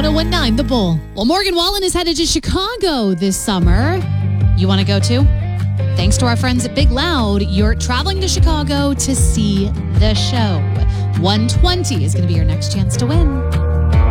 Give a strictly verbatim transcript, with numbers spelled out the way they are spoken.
one oh one nine The Bull. Well, Morgan Wallen is headed to Chicago this summer. You want to go too? Thanks to our friends at Big Loud, you're traveling to Chicago to see the show. one twenty is going to be your next chance to win.